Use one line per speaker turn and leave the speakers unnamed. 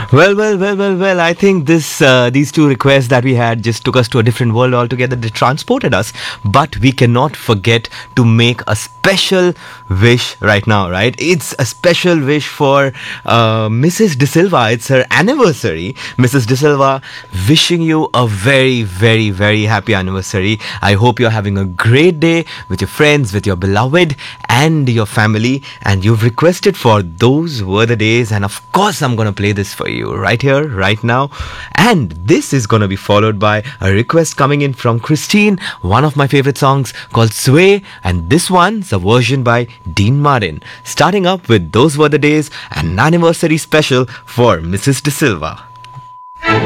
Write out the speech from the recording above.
Well. I think these two requests that we had just took us to a different world altogether. They transported us, but we cannot forget to make a special wish right now. Right? It's a special wish for Mrs. De Silva. It's her anniversary. Mrs. De Silva, wishing you a very, very, very happy anniversary. I hope you're having a great day with your friends, with your beloved, and your family. And you've requested for Those Were the Days, and of course I'm gonna play this for you right here, right now. And this is gonna be followed by a request coming in from Christine, one of my favorite songs called Sway, and this one's a version by Dean Martin. Starting up with Those Were the Days, an anniversary special for Mrs. De Silva.